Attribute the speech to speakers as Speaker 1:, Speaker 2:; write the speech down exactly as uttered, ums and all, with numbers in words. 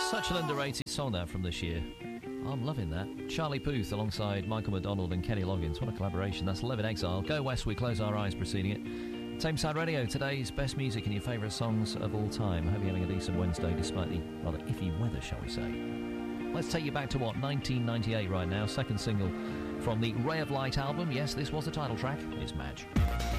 Speaker 1: Such an underrated song that from this year. I'm loving that. Charlie Puth alongside Michael McDonald and Kenny Loggins. What a collaboration. That's Live in Exile. Go West, we close our eyes preceding it. Tameside Radio, today's best music and your favourite songs of all time. I hope you're having a decent Wednesday despite the rather iffy weather, shall we say. Let's take you back to, what, nineteen ninety-eight right now. Second single from the Ray of Light album. Yes, this was the title track. It's Madge.